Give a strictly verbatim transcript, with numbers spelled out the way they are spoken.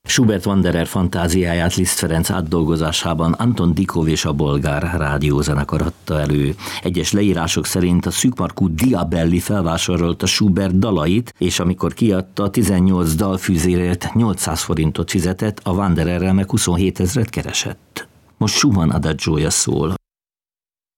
Schubert Wanderer fantáziáját Liszt Ferenc átdolgozásában Anton Dikov és a bolgár rádiózenekar adta elő. Egyes leírások szerint a szűkmarkú Diabelli felvásárolta Schubert dalait, és amikor kiadta, tizennyolc dalfűzérért nyolcszáz forintot fizetett, a Wandererrel meg huszonhét ezret keresett. Most Schumann adagiója szól.